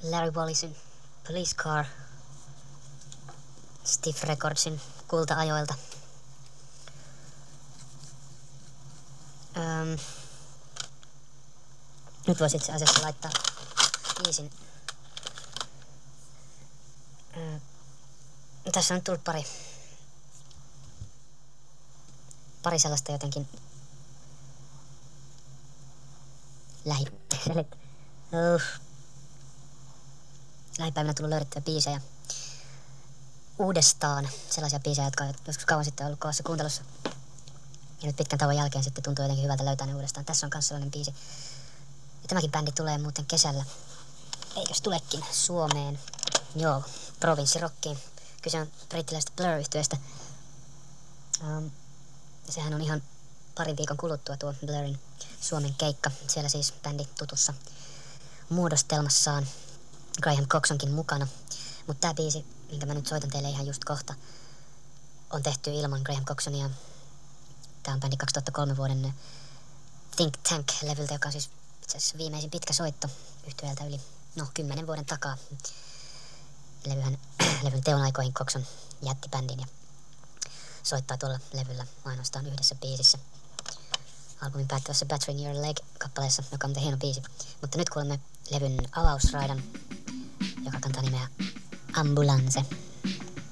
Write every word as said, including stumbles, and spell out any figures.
Larry Wallisin Police Car Stiff Recordsin kulta-ajoilta. Öm, nyt voisi itse asiassa laittaa biisin. Öö, tässä on nyt tullut pari pari sellaista jotenkin lähi... uh. lähipäivinä tullut löydettyä biisejä uudestaan. Sellaisia biisejä, jotka on joskus kauan sitten ollut kovassa kuuntelussa. Ja nyt pitkän tauon jälkeen sitten tuntuu jotenkin hyvältä löytää ne uudestaan. Tässä on myös sellainen biisi. Ja tämäkin bändi tulee muuten kesällä. Eikös tulekin Suomeen? Joo, provinssirockiin. Kyse on brittiläisestä Blur-yhtyeestä. Um, sehän on ihan parin viikon kuluttua tuo Blurrin Suomen keikka. Siellä siis bändi tutussa muodostelmassaan. Graham Cox onkin mukana. Mutta tää biisi, minkä mä nyt soitan teille ihan just kohta, on tehty ilman Graham Coxonia. Tää on bändi kaksituhattakolme vuoden Think Tank-levyltä, joka on siis itse asiassa viimeisin pitkä soitto yhtyeeltä yli, no, kymmenen vuoden takaa. Levyhän, levyn teon aikoihin Coxon jätti bändin ja soittaa tuolla levyllä ainoastaan yhdessä biisissä. Albumin päättävässä Battery in Your Leg-kappaleessa, joka on hieno biisi. Mutta nyt kuulemme levyn avausraidan, joka kantaa nimeä Ambulance.